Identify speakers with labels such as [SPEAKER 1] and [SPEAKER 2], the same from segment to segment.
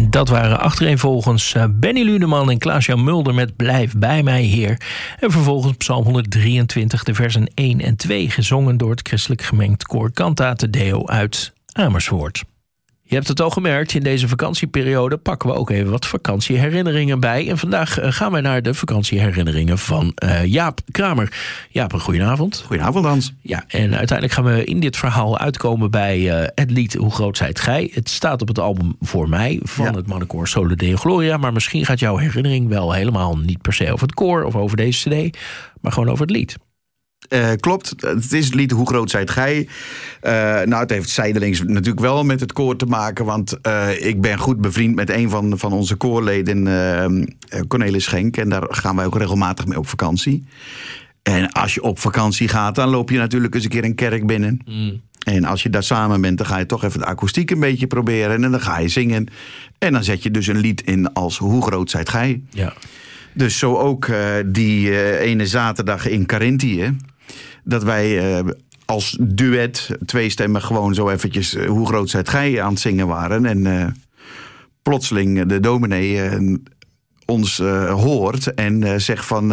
[SPEAKER 1] Dat waren achtereenvolgens Benny Ludeman en Klaas-Jan Mulder met Blijf bij mij, Heer. En vervolgens Psalm 123, de versen 1 en 2... gezongen door het christelijk gemengd koor Cantate Deo uit Amersfoort. Je hebt het al gemerkt, in deze vakantieperiode pakken we ook even wat vakantieherinneringen bij. En vandaag gaan we naar de vakantieherinneringen van Jaap Kramer. Jaap, een goedenavond.
[SPEAKER 2] Goedenavond, Hans.
[SPEAKER 1] Ja, en uiteindelijk gaan we in dit verhaal uitkomen bij het lied Hoe groot zijt gij. Het staat op het album Voor mij van het mannenkoor Soli Deo Gloria. Maar misschien gaat jouw herinnering wel helemaal niet per se over het koor of over deze cd, maar gewoon over het lied.
[SPEAKER 2] Klopt, het is het lied Hoe groot zijt gij. Het heeft zijdelings natuurlijk wel met het koor te maken, want ik ben goed bevriend met een van onze koorleden, Cornelis Schenk. En daar gaan wij ook regelmatig mee op vakantie. En als je op vakantie gaat, dan loop je natuurlijk eens een keer een kerk binnen. En als je daar samen bent, dan ga je toch even de akoestiek een beetje proberen. En dan ga je zingen. En dan zet je dus een lied in als Hoe groot zijt gij.
[SPEAKER 1] Ja.
[SPEAKER 2] Dus zo ook die ene zaterdag in Carinthië, dat wij als duet, twee stemmen, gewoon zo eventjes Hoe groot zijt gij aan het zingen waren. En plotseling de dominee ons hoort en zegt van,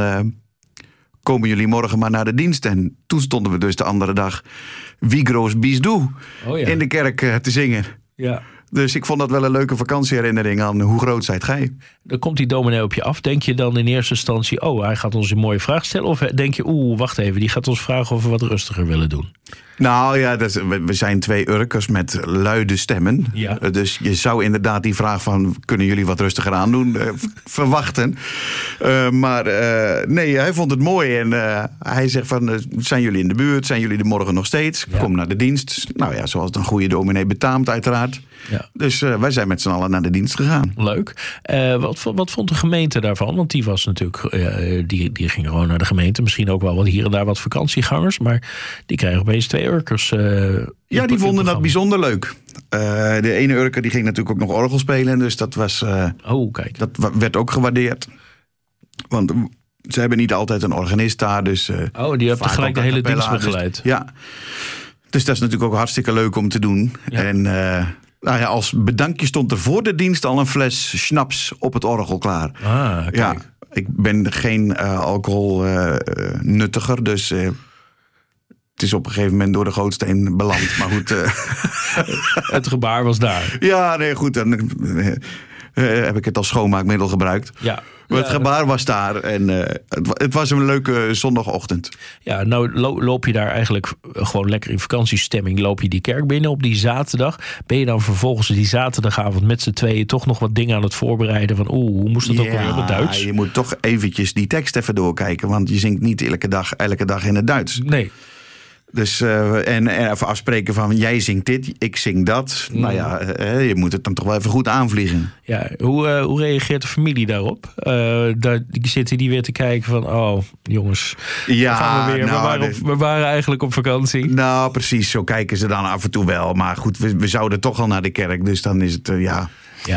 [SPEAKER 2] komen jullie morgen maar naar de dienst? En toen stonden we dus de andere dag Wie groos bies doe in de kerk te zingen.
[SPEAKER 1] Ja.
[SPEAKER 2] Dus ik vond dat wel een leuke vakantieherinnering aan Hoe groot zijt gij.
[SPEAKER 1] Dan komt die dominee op je af. Denk je dan in eerste instantie, hij gaat ons een mooie vraag stellen? Of denk je, wacht even, die gaat ons vragen of we wat rustiger willen doen?
[SPEAKER 2] Nou ja, we zijn twee Urkers met luide stemmen.
[SPEAKER 1] Ja.
[SPEAKER 2] Dus je zou inderdaad die vraag van, kunnen jullie wat rustiger aandoen, verwachten. Maar hij vond het mooi. En hij zegt van, zijn jullie in de buurt? Zijn jullie er morgen nog steeds?
[SPEAKER 1] Ja.
[SPEAKER 2] Kom naar de dienst. Nou ja, zoals het een goede dominee betaamt uiteraard.
[SPEAKER 1] Ja.
[SPEAKER 2] Dus wij zijn met z'n allen naar de dienst gegaan.
[SPEAKER 1] Leuk. Wat vond de gemeente daarvan? Want die was natuurlijk, die ging gewoon naar de gemeente. Misschien ook wel hier en daar wat vakantiegangers. Maar die krijgen opeens twee Urkers.
[SPEAKER 2] Die vonden dat bijzonder leuk. De ene Urker die ging natuurlijk ook nog orgel spelen. Dus dat was.
[SPEAKER 1] Kijk.
[SPEAKER 2] Dat werd ook gewaardeerd. Want ze hebben niet altijd een organist daar. Dus,
[SPEAKER 1] die heeft tegelijk de hele dienst begeleid.
[SPEAKER 2] Dus, ja. Dus dat is natuurlijk ook hartstikke leuk om te doen.
[SPEAKER 1] Ja.
[SPEAKER 2] En als bedankje stond er voor de dienst al een fles schnaps op het orgel klaar.
[SPEAKER 1] Kijk.
[SPEAKER 2] Ja, ik ben geen alcoholnuttiger, dus het is op een gegeven moment door de gootsteen beland. Maar goed.
[SPEAKER 1] Het gebaar was daar.
[SPEAKER 2] Ja, nee, goed. Dan heb ik het als schoonmaakmiddel gebruikt.
[SPEAKER 1] Ja.
[SPEAKER 2] Maar het gebaar was daar en het was een leuke zondagochtend.
[SPEAKER 1] Ja, nou loop je daar eigenlijk gewoon lekker in vakantiestemming. Loop je die kerk binnen op die zaterdag. Ben je dan vervolgens die zaterdagavond met z'n tweeën toch nog wat dingen aan het voorbereiden? Van hoe moest het ook weer in het Duits?
[SPEAKER 2] Je moet toch eventjes die tekst even doorkijken. Want je zingt niet elke dag in het Duits.
[SPEAKER 1] Nee.
[SPEAKER 2] Dus en even afspreken van jij zingt dit, ik zing dat. Nou ja, je moet het dan toch wel even goed aanvliegen.
[SPEAKER 1] Ja, hoe reageert de familie daarop? Daar zitten die weer te kijken van, jongens, gaan we weer. We waren eigenlijk op vakantie.
[SPEAKER 2] Nou, precies, zo kijken ze dan af en toe wel. Maar goed, we zouden toch al naar de kerk, dus dan is het, ja.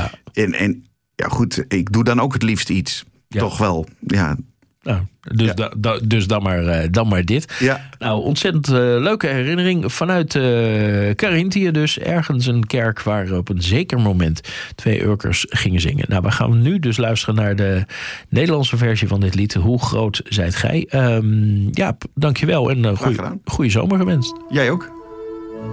[SPEAKER 2] En goed, ik doe dan ook het liefst iets. Ja. Toch wel, ja.
[SPEAKER 1] Nou, dus dan maar dit.
[SPEAKER 2] Ja.
[SPEAKER 1] Nou, ontzettend leuke herinnering. Vanuit Carinthië dus. Ergens een kerk waar op een zeker moment twee Urkers gingen zingen. Nou, we gaan nu dus luisteren naar de Nederlandse versie van dit lied. Hoe groot zijt gij? Dankjewel en goede zomer gewenst.
[SPEAKER 2] Jij ook.